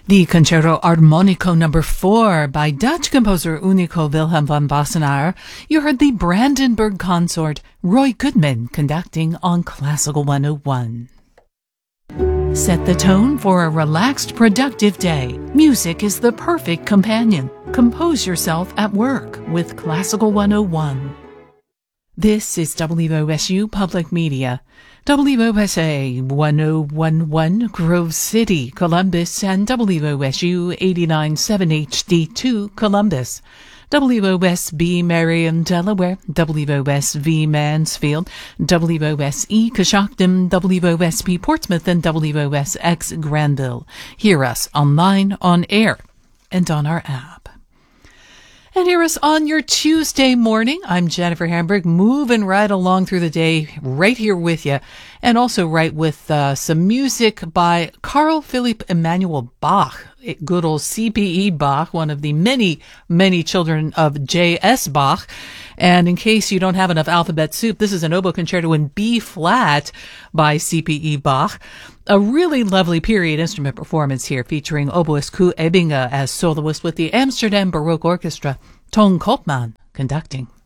The Concerto Armonico No. 4 by Dutch composer Unico Wilhelm van Wassenaar. You heard the Brandenburg Consort, Roy Goodman conducting on Classical 101. Set the tone for a relaxed, productive day. Music is the perfect companion. Compose yourself at work with Classical 101. This is WOSU Public Media. WOSA 1011 Grove City, Columbus, and WOSU 89.7 HD2 Columbus. WOSB Marion, Delaware, WOSV Mansfield, WOSE Coshocton, WOSP Portsmouth, and WOSX Granville. Hear us online, on air, and on our app. And hear us on your Tuesday morning. I'm Jennifer Hamburg, moving right along through the day, right here with you, and also right with some music by Carl Philipp Emanuel Bach, good old CPE Bach, one of the many, many children of J.S. Bach. And in case you don't have enough alphabet soup, this is an oboe concerto in B-flat by CPE Bach. A really lovely period instrument performance here featuring oboist Koos Ebbinge as soloist with the Amsterdam Baroque Orchestra, Ton Koopman conducting.